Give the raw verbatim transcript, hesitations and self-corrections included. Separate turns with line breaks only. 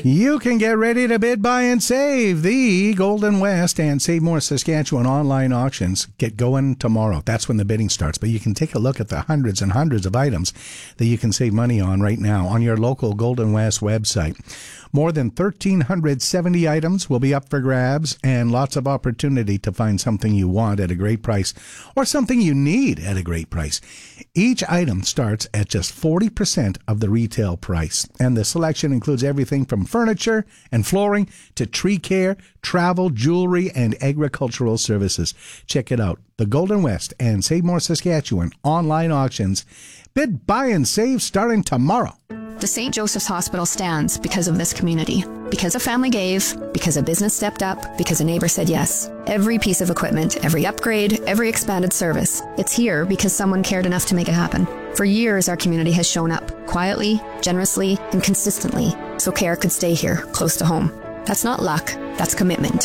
You can get ready to bid, buy, and save. The Golden West and Save More Saskatchewan online auctions get going tomorrow. That's when the bidding starts. But you can take a look at the hundreds and hundreds of items that you can save money on right now on your local Golden West website. More than one thousand three hundred seventy items will be up for grabs, and lots of opportunity to find something you want at a great price or something you need at a great price. Each item starts at just forty percent of the retail price, and the selection includes everything from furniture and flooring to tree care, travel, jewelry, and agricultural services. Check it out. The Golden West and Save More Saskatchewan online auctions. Bid, buy, and save starting tomorrow.
The Saint Joseph's Hospital stands because of this community. Because a family gave, because a business stepped up, because a neighbor said yes. Every piece of equipment, every upgrade, every expanded service. It's here because someone cared enough to make it happen. For years, our community has shown up, quietly, generously, and consistently, so care could stay here, close to home. That's not luck, that's commitment.